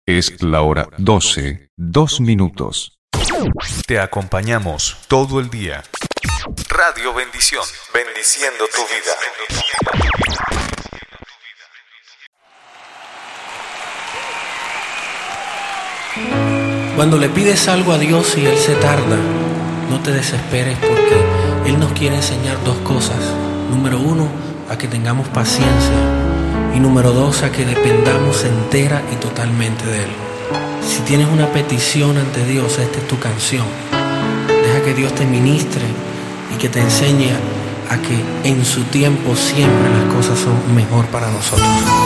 Es la hora 12, 2 minutos. Te acompañamos todo el día. Radio Bendición, bendiciendo tu vida. Cuando le pides algo a Dios y Él se tarda, no te desesperes porque Él nos quiere enseñar dos cosas. Número uno, a que tengamos paciencia. Y número dos, a que dependamos entera y totalmente de Él. Si tienes una petición ante Dios, esta es tu canción. Deja que Dios te ministre y que te enseñe a que en su tiempo siempre las cosas son mejor para nosotros.